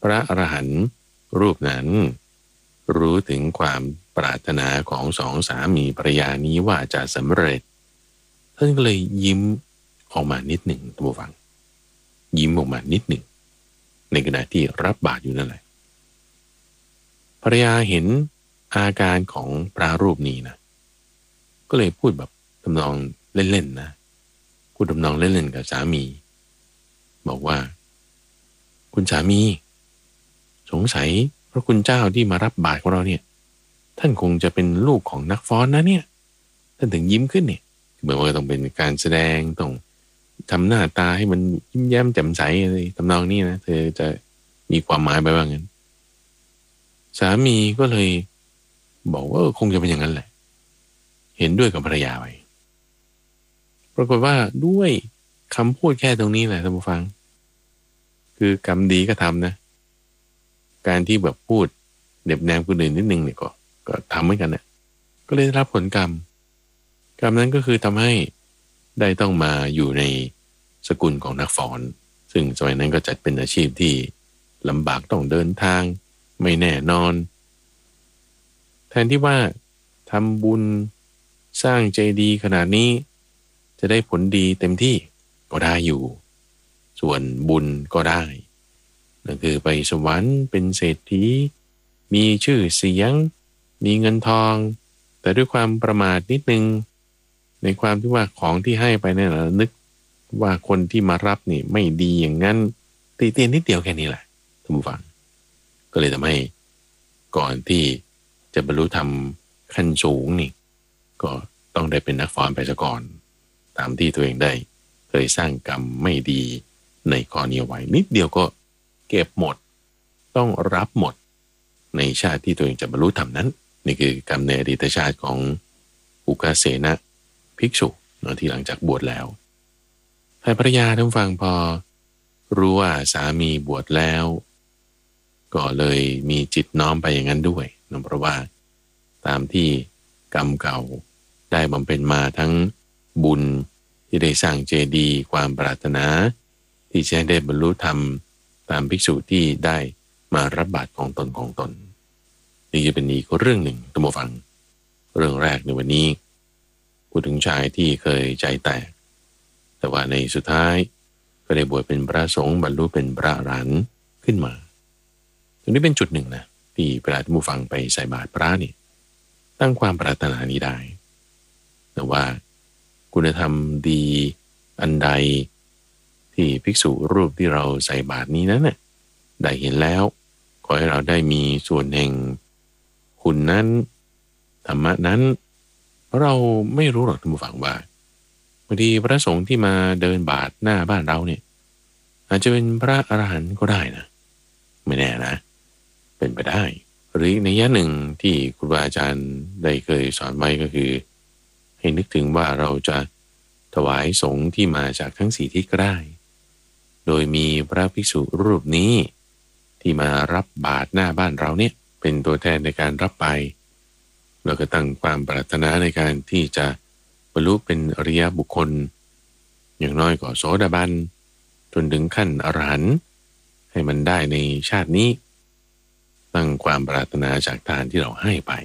พระอรหันต์รูปนั้นรู้ถึงความปรารถนาของสองสามีภรรยานี้ว่าจะสำเร็จท่านก็เลยยิ้มออกมานิดหนึ่งท่านผู้ฟังยิ้มออกมานิดหนึ่งในขณะที่รับบาตรอยู่นั่นแหละภรรยาเห็นอาการของพระรูปนี้นะก็เลยพูดแบบทำนองเล่นๆนะพูดทำนองเล่นๆกับสามีบอกว่าคุณสามีสงสัยพระคุณเจ้าที่มารับบาตรของเราเนี่ยท่านคงจะเป็นลูกของนักฟ้อนนะเนี่ยท่านถึงยิ้มขึ้นเนี่ยเหมือนว่าต้องเป็นการแสดงต้องทำหน้าตาให้มันยิ้มแย้มแจ่มใสอะไรทำนองนี้นะเธอจะมีความหมายไปว่างั้นสามีก็เลยบอกว่าคงจะเป็นอย่างนั้นแหละเห็นด้วยกับภรรยาไปปรากฏว่าด้วยคำพูดแค่ตรงนี้แหละท่านผู้ฟังคือกรรมดีก็ทำนะการที่แบบพูดเด็บแนมคนอื่นนิดนึงเนี่ยก็ทำเหมือนกันเนี่ยก็เลยได้รับผลกรรมนั้นก็คือทำให้ได้ต้องมาอยู่ในสกุลของนักฟ้อนซึ่งสมัยนั้นก็จัดเป็นอาชีพที่ลำบากต้องเดินทางไม่แน่นอนแทนที่ว่าทำบุญสร้างเจดีย์ขนาดนี้จะได้ผลดีเต็มที่ก็ได้อยู่ส่วนบุญก็ได้นั่นคือไปสวรรค์เป็นเศรษฐีมีชื่อเสียงมีเงินทองแต่ด้วยความประมาทนิดนึงในความที่ว่าของที่ให้ไปเนี่ยนึกว่าคนที่มารับนี่ไม่ดีอย่างนั้นตีเตียนนิดเดียวแค่นี้แหละท่านผู้ฟังก็เลยทำให้ก่อนที่จะบรรลุธรรมขั้นสูงนี่ก็ต้องได้เป็นนักฟ้อนไปซะก่อนตามที่ตัวเองได้เคยสร้างกรรมไม่ดีในข้อนี้ไว้นิดเดียวก็เก็บหมดต้องรับหมดในชาติที่ตัวเองจะบรรลุธรรมนั้นนี่คือกรรมในอดีตชาติของอุกาเสนะภิกษุที่หลังจากบวชแล้วฝ่ายภรรยาท่านฟังพอรู้ว่าสามีบวชแล้วก็เลยมีจิตน้อมไปอย่างนั้นด้วยเพราะว่าตามที่กรรมเก่าได้บำเพ็ญมาทั้งบุญที่ได้สร้างเจดีย์ความปรารถนาที่จะได้บรรลุธรรมตามภิกษุที่ได้มารับบาตรของตนนี่จะเป็นอีกเรื่องหนึ่งท่านผู้ฟังเรื่องแรกในวันนี้พูดถึงชายที่เคยใจแตกแต่ว่าในสุดท้ายก็ได้บวชเป็นพระสงฆ์บรรลุเป็นพระอรหันต์ขึ้นมาตรงนี้เป็นจุดหนึ่งนะที่เวลาท่านผู้ฟังไปใส่บาตรพระนี่ตั้งความปรารถนานี้ได้แต่ว่าคุณธรรมดีอันใดที่ภิกษุรูปที่เราใส่บาตรนี้นั้นน่ะได้เห็นแล้วขอให้เราได้มีส่วนแห่งคุณนั้นธรรมะนั้นเพราะเราไม่รู้หรอกท่านผู้ฟังว่าบางทีพระสงฆ์ที่มาเดินบาตรหน้าบ้านเราเนี่ยอาจจะเป็นพระอรหันต์ก็ได้นะไม่แน่นะเป็นไปได้หรือในย่าหนึ่งที่ครูบาอาจารย์ได้เคยสอนไว้ก็คือให้นึกถึงว่าเราจะถวายสงฆ์ที่มาจากทั้งสี่ทิศก็ได้โดยมีพระภิกษุรูปนี้ที่มารับบาตรหน้าบ้านเราเนี่ยเป็นตัวแทนในการรับไปแล้วก็ตั้งความปรารถนาในการที่จะบรรลุเป็นอริยบุคคลอย่างน้อยก็โสดาบันจนถึงขั้นอรหันต์ให้มันได้ในชาตินี้ตั้งความปรารถนาจากทานที่เราให้ไป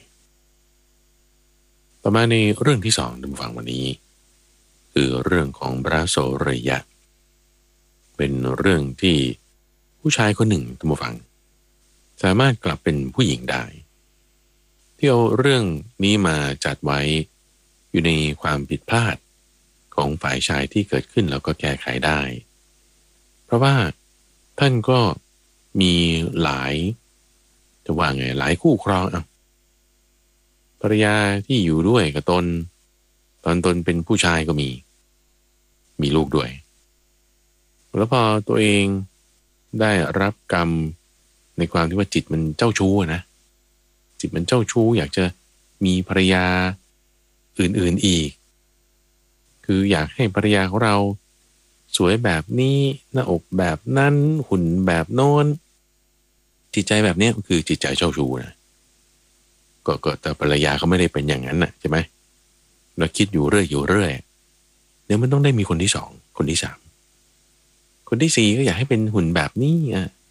ต่อมาในเรื่องที่สองท่านผู้ฟังวันนี้คือเรื่องของพระโสรยะเป็นเรื่องที่ผู้ชายคนหนึ่งท่านผู้ฟังสามารถกลับเป็นผู้หญิงได้ที่เอาเรื่องนี้มาจัดไว้อยู่ในความผิดพลาดของฝ่ายชายที่เกิดขึ้นแล้วก็แก้ไขได้เพราะว่าท่านก็มีหลายจะว่าไงหลายคู่ครองภรรยาที่อยู่ด้วยกับตนตอนตนเป็นผู้ชายก็มีลูกด้วยแล้วพอตัวเองได้รับกรรมในความที่ว่าจิตมันเจ้าชู้นะจิตมันเจ้าชู้อยากจะมีภรรยาอื่นๆอีกคืออยากให้ภรรยาของเราสวยแบบนี้หน้าอกแบบนั้นหุ่นแบบโน้นจิตใจแบบนี้คือจิตใจเจ้าชู้นะก็แต่ภรรยาเขาไม่ได้เป็นอย่างนั้นน่ะใช่ไหมเราคิดอยู่เรื่อยเดี๋ยวมันต้องได้มีคนที่สองคนที่สามคนที่สี่ก็อยากให้เป็นหุ่นแบบนี้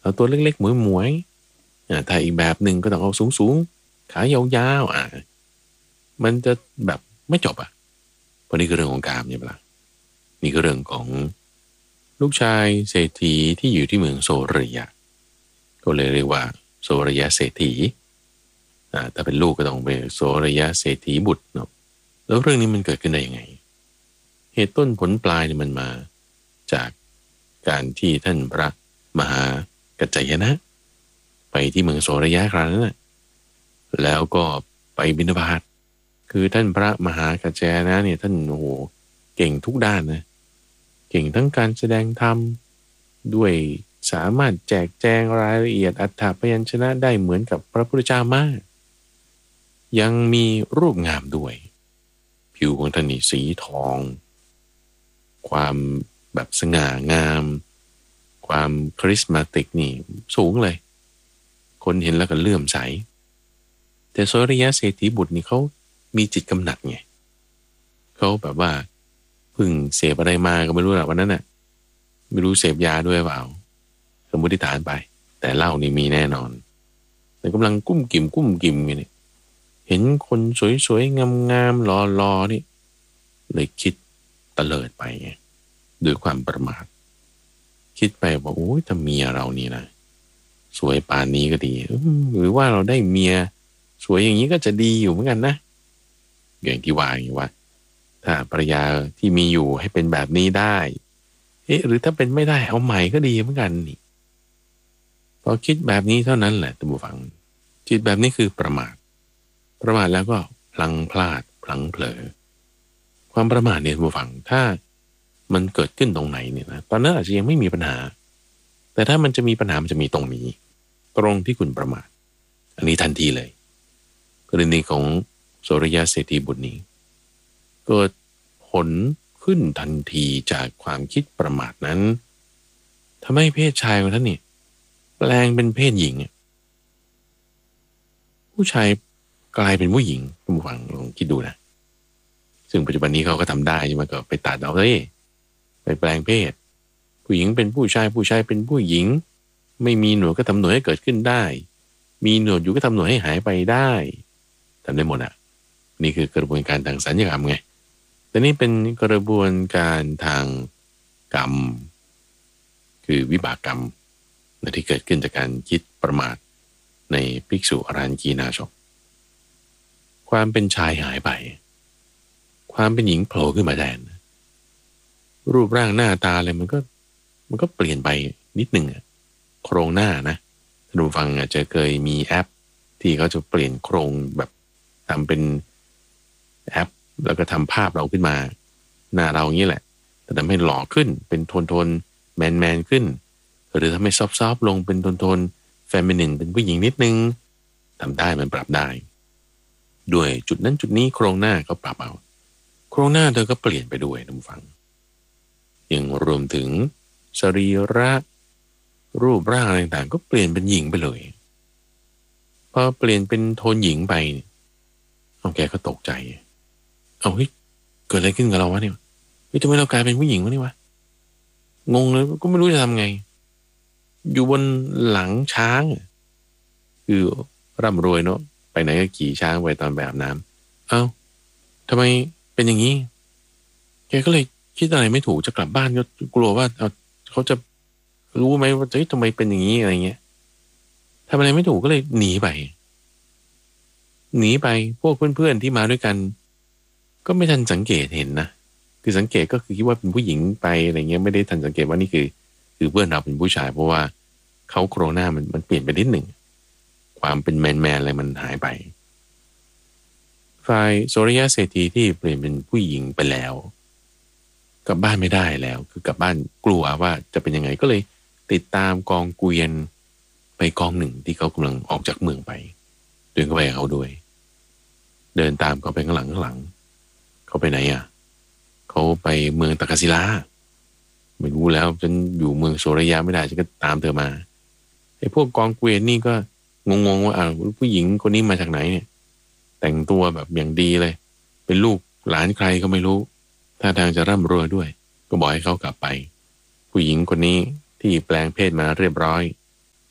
เอาตัวเล็กๆหมวยๆถ้าอีกแบบหนึ่งก็ต้องเอาสูงๆขายาวๆมันจะแบบไม่จบเพราะนี่คือเรื่องของกามใช่ไหมล่ะนี่คือเรื่องของลูกชายเศรษฐีที่อยู่ที่เมืองโซริยะก็เลยเรียกว่าโซริยะเศรษฐีถ้าเป็นลูกก็ต้องเป็นโสรยะเศรษฐีบุตรเนาะแล้วเรื่องนี้มันเกิดขึ้นได้ยังไงเหตุต้นผลปลายเนี่ยมันมาจากการที่ท่านพระมหากัจจายนะไปที่เมืองโสรยะครั้งนั้นแล้วก็ไปบิณฑบาตคือท่านพระมหากัจจายนะเนี่ยท่านโอ้โหเก่งทุกด้านนะเก่งทั้งการแสดงธรรมด้วยสามารถแจกแจงรายละเอียดอรรถพยัญชนะได้เหมือนกับพระพุทธเจ้ามากยังมีรูปงามด้วยผิวของท่านนี่สีทองความแบบสง่างามความคริสมาติกนี่สูงเลยคนเห็นแล้วก็เลื่อมใสแต่โสริยะเศรษฐีบุตรนี่เขามีจิตกำหนัดไงเขาแบบว่าเพิ่งเสพอะไรมาก็ไม่รู้แหละวันนั้นน่ะไม่รู้เสพยาด้วยเปล่าสมมติฐานไปแต่เหล้านี่มีแน่นอนแต่กำลังกุ้มกิ่มอยู่นี่เห็นคนสวยๆงามๆหล่อๆนี่เลยคิดเตลิดไปไงด้วยความประมาทคิดไปบอกโอ้ยถ้าเมียเรานี่นะสวยป่านนี้ก็ดีหรือว่าเราได้เมียสวยอย่างนี้ก็จะดีอยู่เหมือนกันนะอย่างที่ว่าอย่างว่าถ้าภรรยาที่มีอยู่ให้เป็นแบบนี้ได้หรือถ้าเป็นไม่ได้เอาใหม่ก็ดีเหมือนกันนี่พอคิดแบบนี้เท่านั้นแหละท่านผู้ฟังจิตแบบนี้คือประมาทแล้วก็พลังพลาดพลังเผลอความประมาทเนี่ยท่านผู้ฟังถ้ามันเกิดขึ้นตรงไหนเนี่ยนะตอนนั้นอาจจะยังไม่มีปัญหาแต่ถ้ามันจะมีปัญหามันจะมีตรงนี้ตรงที่คุณประมาทอันนี้ทันทีเลยกรณีของโสริยะเศรษฐีบุตรนี้เกิดผลขึ้นทันทีจากความคิดประมาทนั้นทำให้เพศชายของท่านนี่แปลงเป็นเพศหญิงผู้ชายกลายเป็นผู้หญิงคุณผู้ฟังลองคิดดูนะซึ่งปัจจุบันนี้เขาก็ทำได้ใช่ไหมก็ไปตัดเอาเลยไปแปลงเพศผู้หญิงเป็นผู้ชายเป็นผู้หญิงไม่มีหนวดก็ทำหนวดให้เกิดขึ้นได้มีหนวดอยู่ก็ทำหนวดให้หายไปได้ทำได้หมดนี่คือกระบวนการทางสัญญกรรมไงแต่นี่เป็นกระบวนการทางกรรมคือวิบากกรรมที่เกิดขึ้นจากการคิดประมาทในภิกษุอรัญกีนาชกความเป็นชายหายไปความเป็นหญิงโผล่ขึ้นมาแทนรูปร่างหน้าตาอะไรมันก็เปลี่ยนไปนิดหนึ่งโครงหน้านะท่านผู้ฟังอาจจะเคยมีแอปที่เขาจะเปลี่ยนโครงแบบทำเป็นแอปแล้วก็ทำภาพเราขึ้นมาหน้าเราอย่างนี้แหละแต่ทำให้หล่อขึ้นเป็นโทนแมนขึ้นหรือทำให้ซอฟลงเป็นโทนเฟมินินเป็นผู้หญิงนิดนึงทำได้มันปรับได้ด้วยจุดนั้นจุดนี้โครงหน้าก็ปรับเอาโครงหน้าเธอก็เปลี่ยนไปด้วยท่านผู้ฟังยังรวมถึงสรีระรูปร่างอะไรต่างๆก็เปลี่ยนเป็นหญิงไปเลยพอเปลี่ยนเป็นโทนหญิงไปแกก็ตกใจเฮ้ยเกิดอะไรขึ้นกับเราวะเนี่ยทำไมเรากลายเป็นผู้หญิงวะนี่วะงงเลยก็ไม่รู้จะทำไงอยู่บนหลังช้างคือร่ำรวยเนาะไปไหนก็ขี่ช้างไปตอนไปอาบน้ำทำไมเป็นอย่างนี้แกก็เลยคิดอะไรไม่ถูกจะกลับบ้านก็กลัวว่าเขาจะรู้ไหมว่าทำไมเป็นอย่างนี้อะไรเงี้ยทำอะไรไม่ถูกก็เลยหนีไปพวกเพื่อนๆที่มาด้วยกันก็ไม่ทันสังเกตเห็นนะคือสังเกตก็คือคิดว่าเป็นผู้หญิงไปอะไรเงี้ยไม่ได้ทันสังเกตว่านี่คือเพื่อนเราเป็นผู้ชายเพราะว่าเขาโครงหน้ามันเปลี่ยนไปนิดหนึ่งความเป็นแมนอะไรมันหายไปฝ่ายโสริยะเศรษฐีที่เปลี่ยนเป็นผู้หญิงไปแล้วกลับบ้านไม่ได้แล้วคือกลับบ้านกลัวว่าจะเป็นยังไงก็เลยติดตามกองเกวียนไปกองหนึ่งที่เขากำลังออกจากเมืองไปเดินเข้าไปกับเขาด้วยเดินตามเขาไปข้างหลังเขาไปไหนเขาไปเมืองตากศิลาไม่รู้แล้วฉันอยู่เมืองโสริยะไม่ได้ฉันก็ตามเธอมาไอ้พวกกองเกวียนนี่ก็งงว่าผู้หญิงคนนี้มาจากไหนเนี่ยแต่งตัวแบบอย่างดีเลยเป็นลูกหลานใครก็ไม่รู้ท่าทางจะร่ำรวยด้วยก็บอกให้เขากลับไปผู้หญิงคนนี้ที่แปลงเพศมาเรียบร้อย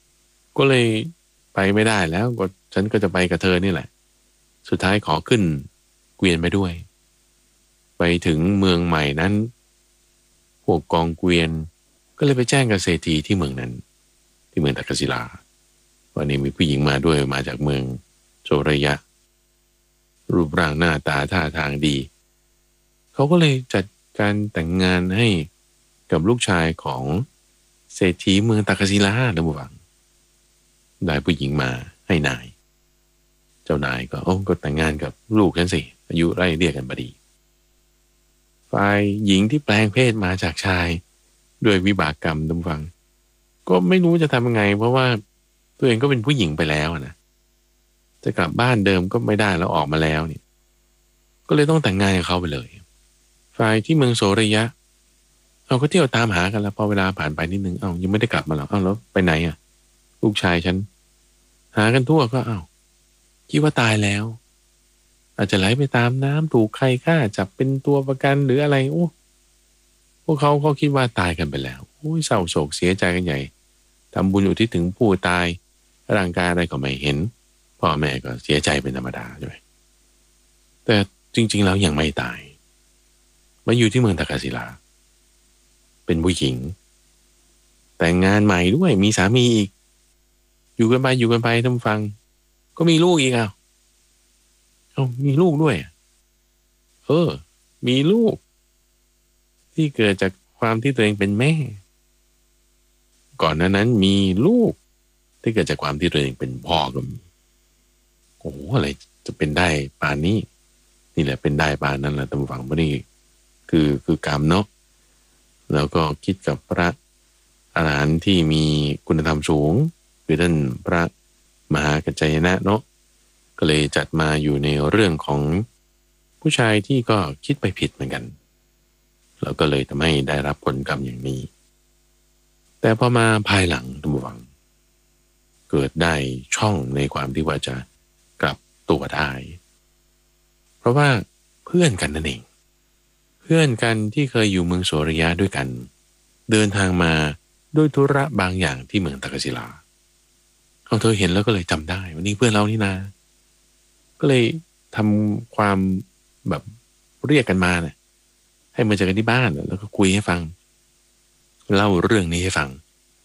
ก็เลยไปไม่ได้แล้วก็ฉันก็จะไปกับเธอนี่แหละสุดท้ายขอขึ้นเกวียนไปด้วยไปถึงเมืองใหม่นั้นพวกกองเกวียนก็เลยไปแจ้งกับเศรษฐีที่เมืองนั้นที่เมืองตักกศิลาวันนี้มีผู้หญิงมาด้วยมาจากเมืองโสระยะรูปร่างหน้าตาท่าทางดีเขาก็เลยจัดการแต่งงานให้กับลูกชายของเศรษฐีเมืองตักกศิลาท่านผู้ฟังได้ผู้หญิงมาให้นายเจ้านายก็ก็แต่งงานกับลูกฉันสิอายุไล่เรียกกันพอดีฝ่ายหญิงที่แปลงเพศมาจากชายด้วยวิบากกรรมท่านผู้ฟังก็ไม่รู้จะทำยังไงเพราะว่าตัวเองก็เป็นผู้หญิงไปแล้วนะจะกลับบ้านเดิมก็ไม่ได้แล้วออกมาแล้วเนี่ยก็เลยต้องแต่งงานกับเขาไปเลยฝ่ายที่เมืองโสระยะเราก็เที่ยวตามหากันแล้วพอเวลาผ่านไปนิดนึงยังไม่ได้กลับมาหรอกแล้วไปไหนอ่ะลูกชายฉันหากันทั่วก็คิดว่าตายแล้วอาจจะไหลไปตามน้ำถูกใครฆ่าจับเป็นตัวประกันหรืออะไรพวกเขาคิดว่าตายกันไปแล้วเศร้าโศกเสียใจกันใหญ่ทำบุญอุทิศถึงผู้ตายร่างกายอะไรก็ไม่เห็นพ่อแม่ก็เสียใจเป็นธรรมดาใช่ไหมแต่จริงๆแล้วยังไม่ตายมาอยู่ที่เมืองตักกศิลาเป็นผู้หญิงแต่งงานใหม่ด้วยมีสามีอีกอยู่กันไปท่านฟังก็มีลูกอีกมีลูกด้วยมีลูกที่เกิดจากความที่ตัวเองเป็นแม่ก่อนนั้นมีลูกที่เกิดจากความที่ตัวเองเป็นพ่อก็อะไรจะเป็นได้ปานนี้นี่แหละเป็นได้ปานนั้นแหละท่านฟังไม่ได้คือกรรมเนาะแล้วก็คิดกับพระอรหันต์ที่มีคุณธรรมสูงคือท่านพระมหากัจจายนะเนาะก็เลยจัดมาอยู่ในเรื่องของผู้ชายที่ก็คิดไปผิดเหมือนกันแล้วก็เลยทำให้ได้รับผลกรรมอย่างนี้แต่พอมาภายหลังท่านผู้ฟังเกิดได้ช่องในความที่ว่าจะกลับตัวได้เพราะว่าเพื่อนกันนั่นเองเพื่อนกันที่เคยอยู่เมืองโสระยะด้วยกันเดินทางมาด้วยธุระบางอย่างที่เมืองตักกศิลาเธอเห็นแล้วก็เลยจำได้วันนี้เพื่อนเรานี่นาก็เลยทำความแบบเรียกกันมาเนี่ยให้มาเจอกันที่บ้านแล้วก็คุยให้ฟังเล่าเรื่องนี้ให้ฟัง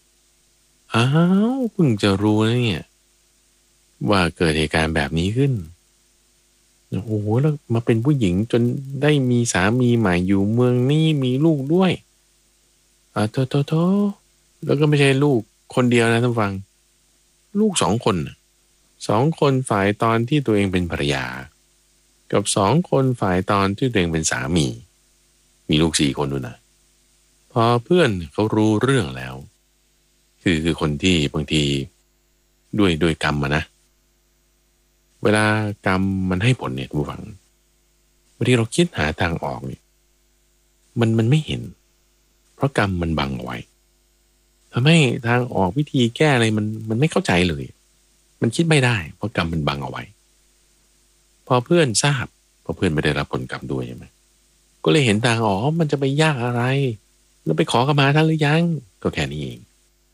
เพิ่งจะรู้นะเนี่ยว่าเกิดเหตุการณ์แบบนี้ขึ้นแล้วมาเป็นผู้หญิงจนได้มีสามีใหม่อยู่เมืองนี้มีลูกด้วยโทแล้วก็ไม่ใช่ลูกคนเดียวนะท่านฟังลูก2 คนฝ่ายตอนที่ตัวเองเป็นภรรยากับ2 คนฝ่ายตอนที่ตัวเองเป็นสามีลูก4 คนด้วยนะพอเพื่อนเขารู้เรื่องแล้วคือคนที่บางทีด้วยกรรมนะเวลากรรมมันให้ผลเนี่ยท่านผู้ฟังบางทีเราคิดหาทางออกเนี่ยมันไม่เห็นเพราะกรรมมันบังเอาไว้ทำให้ทางออกวิธีแก้อะไรมันไม่เข้าใจเลยมันคิดไม่ได้เพราะกรรมมันบังเอาไว้พอเพื่อนทราบเพราะเพื่อนไม่ได้รับผลกรรมด้วยใช่ไหมก็เลยเห็นทางออกมันจะไปยากอะไรแล้วไปขอขมาท่านหรือยังก็แค่นี้เอง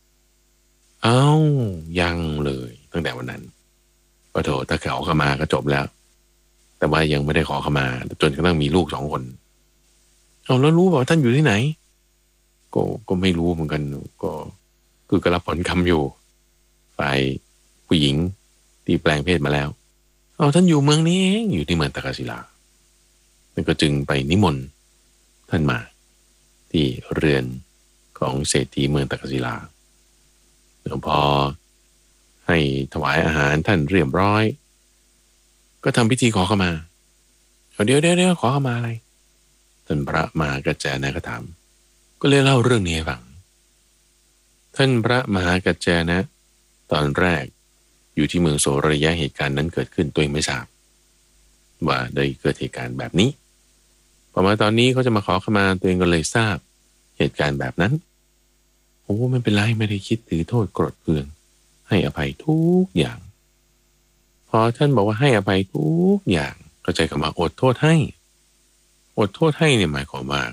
ยังเลยตั้งแต่วันนั้นก็โถถ้าขอขมาก็จบแล้วแต่ว่ายังไม่ได้ขอขมาจนกระทั่งมีลูก2 คนแล้วรู้ว่าท่านอยู่ที่ไหนก็ไม่รู้เหมือนกันก็รับผลกรรมอยู่ฝ่ายผู้หญิงที่แปลงเพศมาแล้วท่านอยู่เมืองนี้เองอยู่ที่เมืองตักกศิลานั่นก็จึงไปนิมนต์ท่านมาที่เรือนของเศรษฐีเมืองตักกศิลาแล้วพอให้ถวายอาหารท่านเรียบร้อยก็ทำพิธีขอเข้ามาเดี๋ยวขอเข้ามาอะไรท่านพระมหากัจจายนะก็ถามก็เลยเล่าเรื่องนี้ให้ฟังท่านพระมหากัจจายนะตอนแรกอยู่ที่เมืองโสระยะเหตุการณ์นั้นเกิดขึ้นตัวเองไม่ทราบว่าได้เกิดเหตุการณ์แบบนี้พอมาตอนนี้เขาจะมาขอขมาตัวเองก็เลยทราบเหตุการณ์แบบนั้นไม่เป็นไรไม่ได้คิดถือโทษโกรธเคืองให้อภัยทุกอย่างพอท่านบอกว่าให้อภัยทุกอย่างเข้าใจคำว่าอดโทษให้เนี่ยหมายความว่า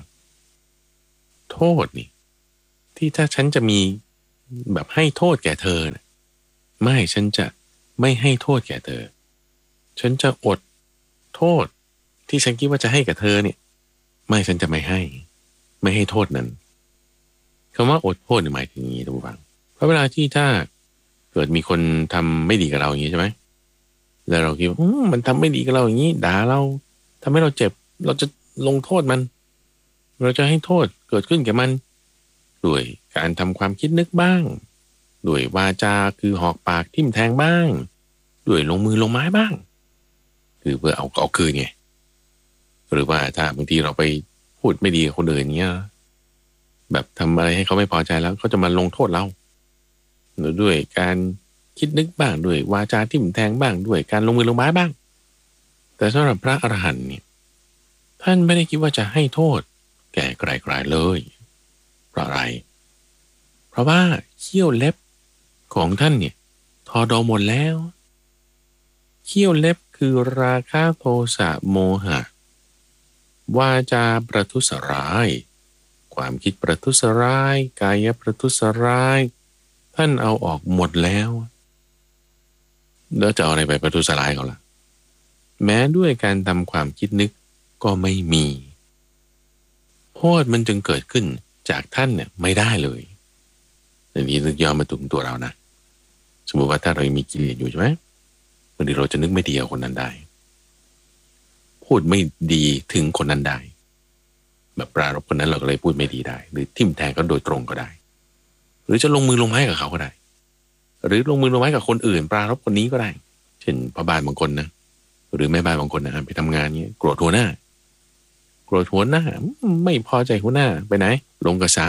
โทษนี่ที่ถ้าฉันจะมีแบบให้โทษแก่เธอนะไม่ฉันจะไม่ให้โทษแก่เธอฉันจะอดโทษที่ฉันคิดว่าจะให้กับเธอเนี่ยไม่ฉันจะไม่ให้โทษนั้นคำว่าอดโทษหมายถึงอย่างนี้ทุกฝังเพราะเวลาที่ถ้าเกิดมีคนทำไม่ดีกับเราอย่างนี้ใช่ไหมแล้วเราคิดว่ามันทำไม่ดีกับเราอย่างนี้ด่าเราทำให้เราเจ็บเราจะลงโทษมันเราจะให้โทษเกิดขึ้นแก่มันด้วยการทำความคิดนึกบ้างด้วยวาจาคือหอกปากทิ่มแทงบ้างด้วยลงมือลงไม้บ้างคือเพื่อเอาคืนไงหรือว่าถ้าบางทีเราไปพูดไม่ดีกับคนอื่นเงี้ยแบบทำอะไรให้เขาไม่พอใจแล้วเขาจะมาลงโทษเราหรือด้วยการคิดนึกบ้างด้วยวาจาทิ่มแทงบ้างด้วยการลงมือลงไม้บ้างแต่สำหรับพระอรหันต์เนี่ยท่านไม่ได้คิดว่าจะให้โทษแก่ใครๆเลยเพราะอะไรเพราะว่าเขี้ยวเล็บของท่านเนี่ยทอดอหมดแล้วเขี้ยวเล็บคือราคะโทสะโมหะวาจาประทุษร้ายความคิดประทุษร้ายกายประทุษร้ายท่านเอาออกหมดแล้วแล้วจะเอาอะไรไปประทุษร้ายเขาล่ะแม้ด้วยการทำความคิดนึกก็ไม่มีโทษมันจึงเกิดขึ้นจากท่านเนี่ยไม่ได้เลยอันนี้นึกย้อนมาถึงตัวเรานะสมมติว่าถ้าเรามีกิเลสอยู่ใช่ไหมบางทีเราจะนึกไม่ดีกับคนนั้นได้พูดไม่ดีถึงคนนั้นได้แบบปรารภคนนั้นเราก็เลยพูดไม่ดีได้หรือทิ่มแทงเขาโดยตรงก็ได้หรือจะลงมือลงไม้กับเขาก็ได้หรือลงมือลงไม้กับคนอื่นปรารภคนนี้ก็ได้เช่นพ่อบ้านบางคนนะหรือแม่บ้านบางคนนะไปทำงานเนี้ยโกรธหัวหน้าไม่พอใจหัวหน้าไปไหนลงกับสา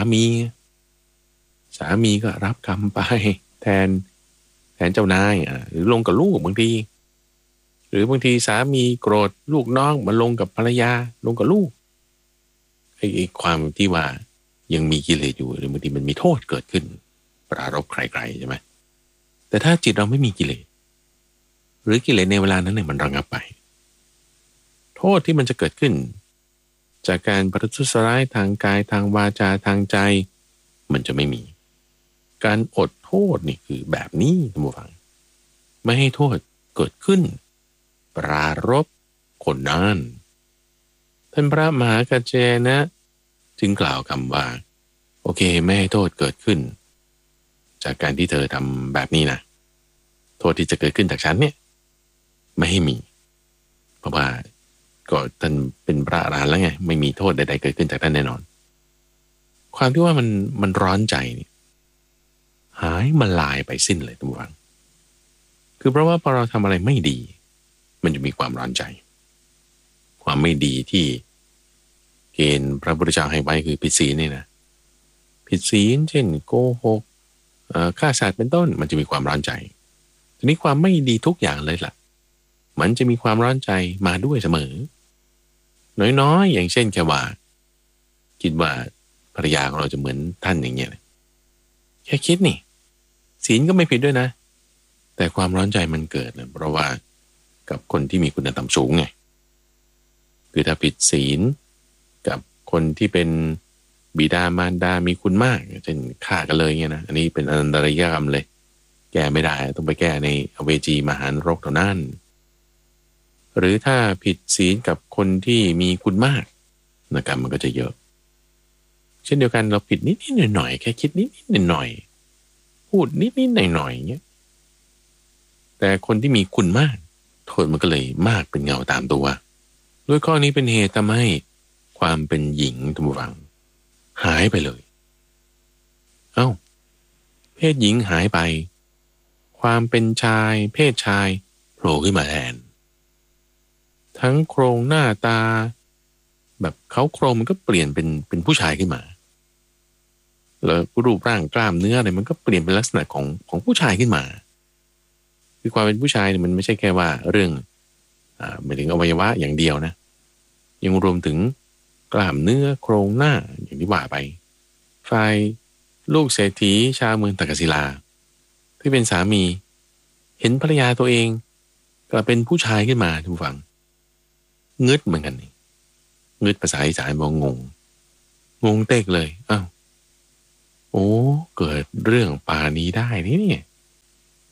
มีก็รับกรรมไปแทนเจ้านายหรือลงกับลูกบางทีหรือบางทีสามีโกรธลูกน้องมาลงกับภรรยาลงกับลูกไอ้ความที่ว่ายังมีกิเลสอยู่หรือบางทีมันมีโทษเกิดขึ้นปรารภใครๆใช่ไหมแต่ถ้าจิตเราไม่มีกิเลสหรือกิเลสในเวลานั้นเนี่ยมันระงับไปโทษที่มันจะเกิดขึ้นจากการประทุษร้ายทางกายทางวาจาทางใจมันจะไม่มีการอดโทษนี่คือแบบนี้ท่านผู้ฟังไม่ให้โทษเกิดขึ้นปรารภคนนั้นท่านพระมหากัจเจนะจึงกล่าวคำว่าโอเคไม่ให้โทษเกิดขึ้นจากการที่เธอทำแบบนี้นะโทษที่จะเกิดขึ้นจากฉันเนี่ยไม่ให้มีเพราะว่าก็ท่านเป็นพระอรหันต์แล้วไงไม่มีโทษใดๆเกิดขึ้นจากท่านแน่นอนความที่ว่ามันร้อนใจเนี่ยหายมาลายไปสิ้นเลยทุกวันคือเพราะว่าพอเราทำอะไรไม่ดีมันจะมีความร้อนใจความไม่ดีที่เกณฑ์พระพุทธเจ้าให้ไว้คือผิดศีลนี่นะผิดศีลเช่นโกหกฆ่าสัตว์เป็นต้นมันจะมีความร้อนใจทีนี้ความไม่ดีทุกอย่างเลยล่ะมันจะมีความร้อนใจมาด้วยเสมอน้อยๆอย่างเช่นแค่ว่าคิดว่าภรรยาของเราจะเหมือนท่านอย่างเงี้ยแค่คิดนี่ศีลก็ไม่ผิดด้วยนะแต่ความร้อนใจมันเกิดนะเพราะว่ากับคนที่มีคุณธรรมสูงไงคือถ้าผิดศีลกับคนที่เป็นบิดามารดามีคุณมากเช่นฆ่ากันเลยเงี้ยนะอันนี้เป็นอนันตริยกรรมเลยแก้ไม่ได้ต้องไปแก้ในอเวจีมหานรกเท่านั้นหรือถ้าผิดศีลกับคนที่มีคุณมากนะกรรมมันก็จะเยอะเช่นเดียวกันเราผิดนิดๆหน่อยๆแค่คิดนิดๆหน่อยๆพูดนิดๆหน่อยๆเงี้ยแต่คนที่มีคุณมากโทษมันก็เลยมากเป็นเงาตามตัวด้วยข้อนี้เป็นเหตุทำให้ความเป็นหญิงทุกฝังหายไปเลยเอ้าเพศหญิงหายไปความเป็นชายเพศชายโผล่ขึ้นมาแทนทั้งโครงหน้าตาแบบเขาโครงมันก็เปลี่ยนเป็นผู้ชายขึ้นมาแล้วรูปร่างกล้ามเนื้ออะไรมันก็เปลี่ยนเป็นลักษณะของผู้ชายขึ้นมาคือความเป็นผู้ชายเนี่ยมันไม่ใช่แค่ว่าเรื่องหมายถึงอวัยวะอย่างเดียวนะยังรวมถึงกล้ามเนื้อโครงหน้าอย่างที่ว่าไปฝ่ายลูกเศรษฐีชาวเมืองตักกศิลาที่เป็นสามีเห็นภรรยาตัวเองกลับเป็นผู้ชายขึ้นมาทุกฝั่งงึดเหมือนกันนี่งึดภาษาอีสานบอกงงเต๊กเลยอ้าวโอ้เกิดเรื่องป่านี้ได้นี่เนี่ย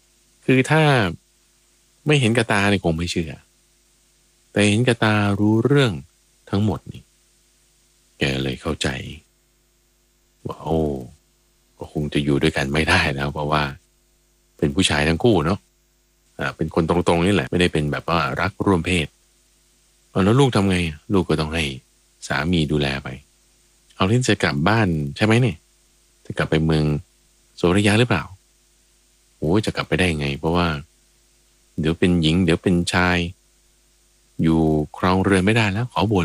คือถ้าไม่เห็นกับตาเนี่ยคงไม่เชื่อแต่เห็นกับตารู้เรื่องทั้งหมดนี่แกเลยเข้าใจว่าโอ้ก็คงจะอยู่ด้วยกันไม่ได้แล้วเพราะว่าเป็นผู้ชายทั้งคู่เนาะเป็นคนตรงๆนี่แหละไม่ได้เป็นแบบว่ารักร่วมเพศแล้วลูกทำไงลูกก็ต้องให้สามีดูแลไปเอาเล่นจะกลับบ้านใช่ไหมเนี่ยจะกลับไปเมืองโสริยะหรือเปล่าโอ้ยจะกลับไปได้ไงเพราะว่าเดี๋ยวเป็นหญิงเดี๋ยวเป็นชายอยู่ครองเรือนไม่ได้แล้วขอบวช